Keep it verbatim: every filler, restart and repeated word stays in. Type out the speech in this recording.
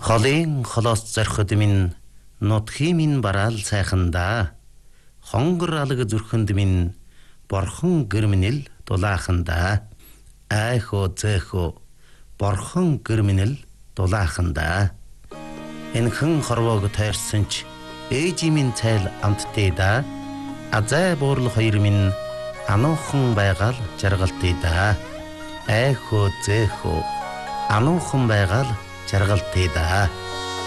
Холын холоос зорход минь нутхи минь бараал сайхандаа. Хонгор алга зүрхэнд минь борхон гэрмэнэл дулаахандаа. Айхо зэхо борхон гэрмэнэл дулаахандаа. Энхэн хорвоог тайрсан ч ээжи минь цайл амттай да. Азай буурлах хоёр минь ануухан байгаал жаргалтай да. Айхо зэхо ануухан байгаал жаргалтай да.